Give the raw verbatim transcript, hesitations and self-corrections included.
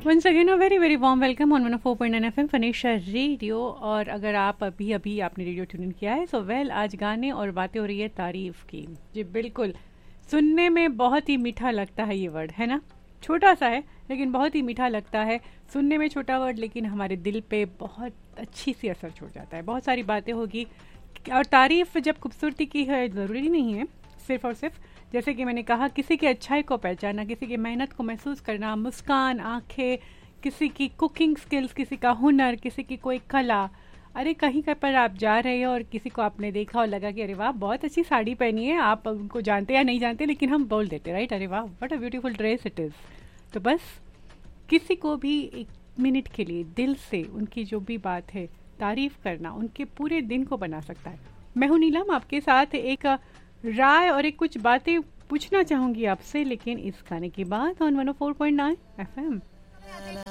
Once again a very very warm welcome on one four point nine F M फनेशा radio. और अगर आप अभी अभी आपने रेडियो ट्यून इन किया है सो वेल आज गाने और बातें हो रही है तारीफ़ की। जी बिल्कुल, सुनने में बहुत ही मीठा लगता है ये वर्ड, है ना। छोटा सा है लेकिन बहुत ही मीठा लगता है। सुनने में छोटा वर्ड लेकिन हमारे दिल पे बहुत अच्छी सी असर छोड़ जाता है। बहुत सारी बातें होगी और तारीफ़ जब खूबसूरती की है ज़रूरी नहीं है सिर्फ़ और सिर्फ, जैसे कि मैंने कहा, किसी की अच्छाई को पहचाना, किसी की मेहनत को महसूस करना, मुस्कान, आंखें, किसी की कुकिंग स्किल्स, किसी का हुनर, किसी की कोई कला। अरे कहीं कहीं पर आप जा रहे हो और किसी को आपने देखा और लगा कि अरे वाह बहुत अच्छी साड़ी पहनी है, आप उनको जानते या नहीं जानते लेकिन हम बोल देते राइट, अरे वाह what a beautiful dress it is. तो बस किसी को भी एक मिनट के लिए दिल से उनकी जो भी बात है तारीफ़ करना उनके पूरे दिन को बना सकता है। मैं हूँ नीलम, आपके साथ एक राय और एक कुछ बातें पूछना चाहूँगी आपसे, लेकिन इस गाने के बाद on one O four point nine F M.